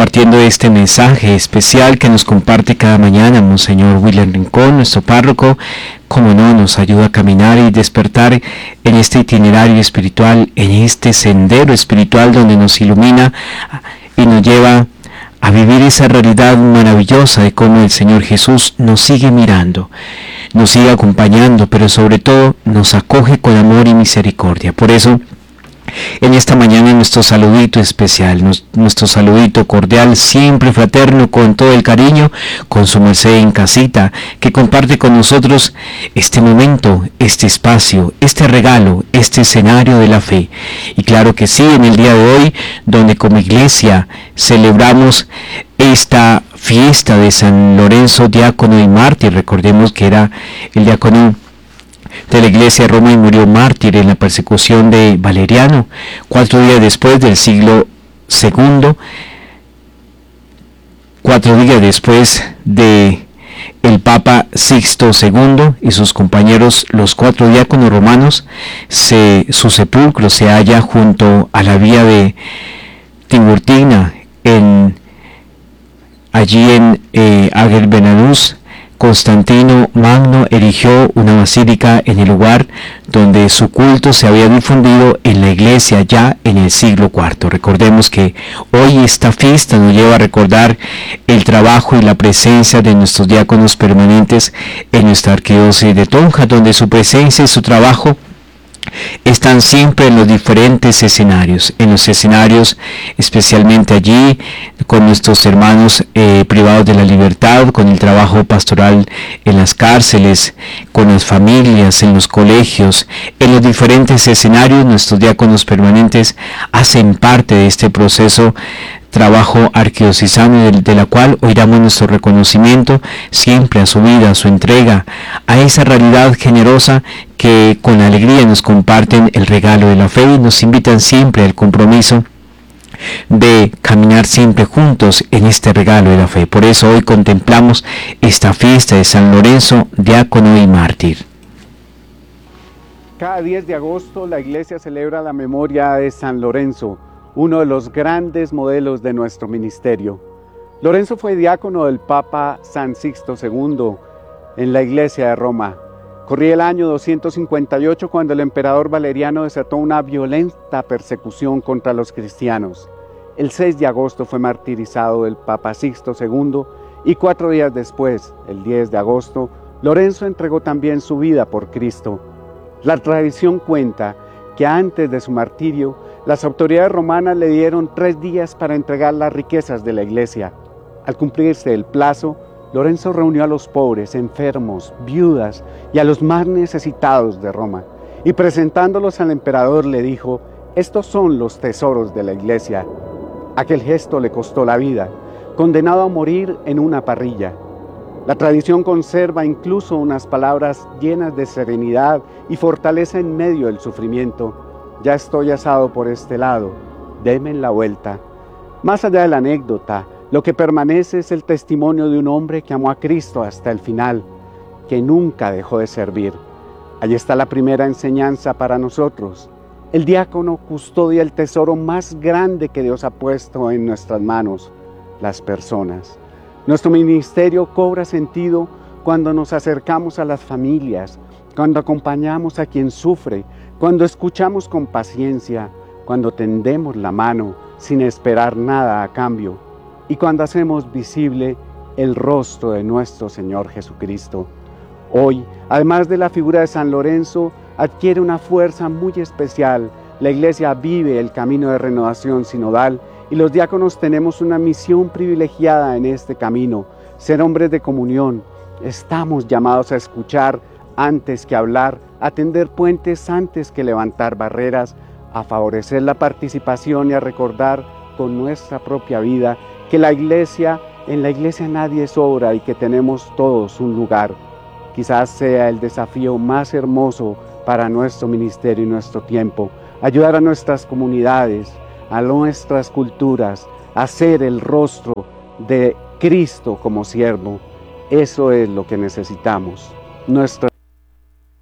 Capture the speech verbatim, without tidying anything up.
compartiendo este mensaje especial que nos comparte cada mañana Monseñor William Rincón, nuestro párroco. Como no, nos ayuda a caminar y despertar en este itinerario espiritual, en este sendero espiritual donde nos ilumina y nos lleva a vivir esa realidad maravillosa de cómo el Señor Jesús nos sigue mirando, nos sigue acompañando, pero sobre todo nos acoge con amor y misericordia. Por eso, en esta mañana nuestro saludito especial, nuestro saludito cordial, siempre fraterno, con todo el cariño, con su merced en casita, que comparte con nosotros este momento, este espacio, este regalo, este escenario de la fe. Y claro que sí, en el día de hoy, donde como iglesia celebramos esta fiesta de San Lorenzo, diácono y mártir. Recordemos que era el diácono de la iglesia de Roma y murió mártir en la persecución de Valeriano, cuatro días después del siglo segundo, cuatro días después de el Papa Sixto segundo y sus compañeros, los cuatro diáconos romanos. Se, su sepulcro se halla junto a la vía de Tiburtina, en, allí en eh, Ager-Benadús. Constantino Magno erigió una basílica en el lugar donde su culto se había difundido en la iglesia ya en el siglo cuarto. Recordemos que hoy esta fiesta nos lleva a recordar el trabajo y la presencia de nuestros diáconos permanentes en nuestra arquidiócesis de Tunja, donde su presencia y su trabajo están siempre en los diferentes escenarios, en los escenarios especialmente allí con nuestros hermanos eh, privados de la libertad, con el trabajo pastoral en las cárceles, con las familias, en los colegios, en los diferentes escenarios. Nuestros diáconos permanentes hacen parte de este proceso trabajo arquidiocesano, de, de la cual hoy damos nuestro reconocimiento siempre a su vida, a su entrega, a esa realidad generosa que con alegría nos comparten el regalo de la fe y nos invitan siempre al compromiso de caminar siempre juntos en este regalo de la fe. Por eso hoy contemplamos esta fiesta de San Lorenzo, diácono y mártir. Cada diez de agosto la Iglesia celebra la memoria de San Lorenzo, uno de los grandes modelos de nuestro ministerio. Lorenzo fue diácono del Papa San Sixto segundo en la Iglesia de Roma. Corría el año doscientos cincuenta y ocho cuando el emperador Valeriano desató una violenta persecución contra los cristianos. El seis de agosto fue martirizado el Papa Sixto segundo y cuatro días después, el diez de agosto, Lorenzo entregó también su vida por Cristo. La tradición cuenta que antes de su martirio, las autoridades romanas le dieron tres días para entregar las riquezas de la iglesia. Al cumplirse el plazo, Lorenzo reunió a los pobres, enfermos, viudas y a los más necesitados de Roma, y presentándolos al emperador le dijo: estos son los tesoros de la iglesia. Aquel gesto le costó la vida, condenado a morir en una parrilla. La tradición conserva incluso unas palabras llenas de serenidad y fortaleza en medio del sufrimiento: ya estoy asado por este lado, denme la vuelta. Más allá de la anécdota, lo que permanece es el testimonio de un hombre que amó a Cristo hasta el final, que nunca dejó de servir. Allí está la primera enseñanza para nosotros. El diácono custodia el tesoro más grande que Dios ha puesto en nuestras manos, las personas. Nuestro ministerio cobra sentido cuando nos acercamos a las familias, cuando acompañamos a quien sufre, cuando escuchamos con paciencia, cuando tendemos la mano sin esperar nada a cambio y cuando hacemos visible el rostro de nuestro Señor Jesucristo. Hoy, además de la figura de San Lorenzo, adquiere una fuerza muy especial. La Iglesia vive el camino de renovación sinodal y los diáconos tenemos una misión privilegiada en este camino: ser hombres de comunión. Estamos llamados a escuchar antes que hablar, a tender puentes antes que levantar barreras, a favorecer la participación y a recordar con nuestra propia vida que la iglesia, en la iglesia nadie sobra y que tenemos todos un lugar. Quizás sea el desafío más hermoso para nuestro ministerio y nuestro tiempo: ayudar a nuestras comunidades, a nuestras culturas, a ser el rostro de Cristo como siervo. Eso es lo que necesitamos. Nuestra